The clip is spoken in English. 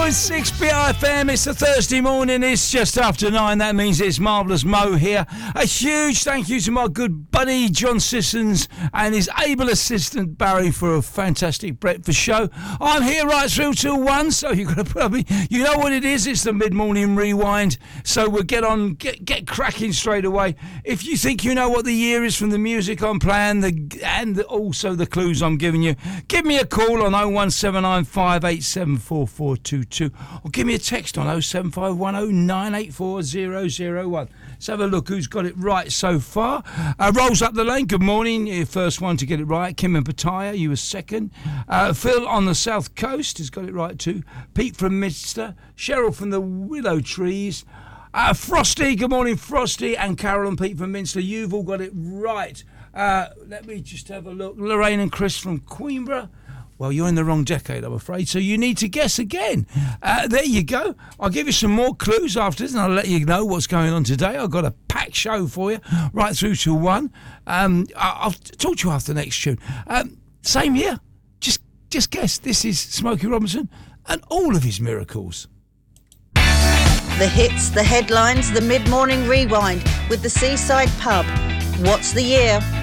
101.6 BIFM. It's a Thursday morning. It's just after 9. That means it's Marvellous Mo here. A huge thank you to my good buddy John Sissons and his able assistant Barry for a fantastic breakfast show. I'm here right through till 1, so you've got to probably, you know what it is. It's the mid-morning rewind. So we'll get cracking straight away. If you think you know what the year is from the music I'm playing and also the clues I'm giving you, give me a call on 01795874422 or give me a text on 07510984001. Let's have a look who's got it right so far. Rolls up the lane, good morning. You're first one to get it right. Kim and Pattaya, you were second. Phil on the south coast has got it right too. Pete from Minster. Cheryl from the Willow Trees. Frosty, good morning Frosty. And Carol and Pete from Minster, you've all got it right. Let me just have a look. Lorraine and Chris from Queenborough. Well, you're in the wrong decade, I'm afraid, so you need to guess again. There you go. I'll give you some more clues after this, and I'll let you know what's going on today. I've got a packed show for you, right through to 1. I'll talk to you after the next tune. Same here. Just guess. This is Smokey Robinson and all of his miracles. The hits, the headlines, the mid-morning rewind with the Seaside Pub. What's the year?